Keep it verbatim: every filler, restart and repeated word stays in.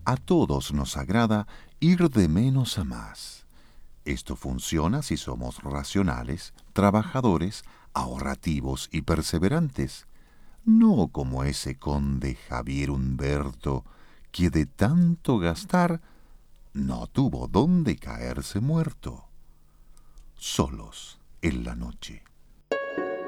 A todos nos agrada ir de menos a más. Esto funciona si somos racionales, trabajadores, ahorrativos y perseverantes. No como ese conde Javier Humberto, que de tanto gastar no tuvo dónde caerse muerto. Solos en la noche.